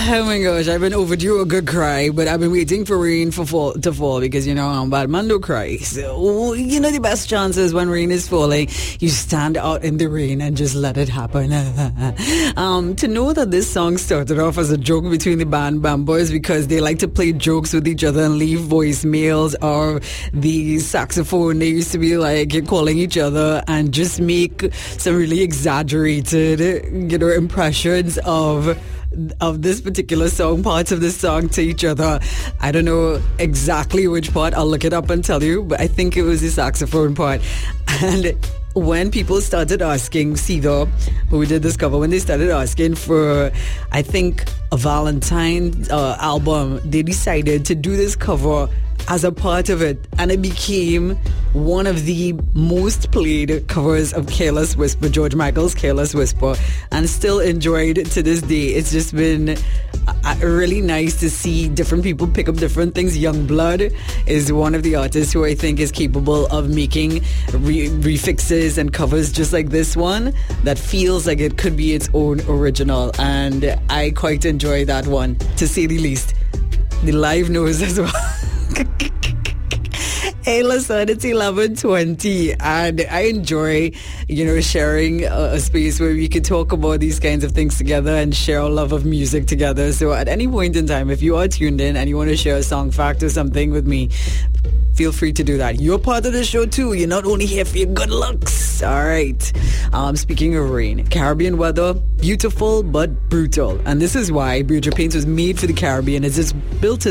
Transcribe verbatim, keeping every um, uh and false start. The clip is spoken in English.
Oh my gosh, I've been overdue a good cry, but I've been waiting for rain for fall, to fall because, you know, I'm bad man don't cry. So, you know, the best chances when rain is falling, you stand out in the rain and just let it happen. um, to know that this song started off as a joke between the band Bamboys because they like to play jokes with each other and leave voicemails or the saxophone. They used to be like calling each other and just make some really exaggerated, you know, impressions of of this particular song, parts of this song to each other. I don't know exactly which part. I'll look it up and tell you, but I think it was the saxophone part. And when people started asking Cedar, who did this cover, when they started asking for, I think, a Valentine uh, album, they decided to do this cover as a part of it, and it became one of the most played covers of Careless Whisper, George Michael's Careless Whisper, and still enjoyed to this day. It's just been uh, really nice to see different people pick up different things. Youngblood is one of the artists who I think is capable of making re- refixes and covers just like this one that feels like it could be its own original, and I quite enjoy that one, to say the least. The live knows as well. Hey, listen, it's eleven twenty, and I enjoy, you know, sharing a, a space where we can talk about these kinds of things together and share our love of music together. So at any point in time, if you are tuned in and you want to share a song fact or something with me, feel free to do that. You're part of the show too. You're not only here for your good looks. All right. Um, speaking of rain, Caribbean weather, beautiful but brutal. And this is why Bureau Paints was made for the Caribbean. It's just built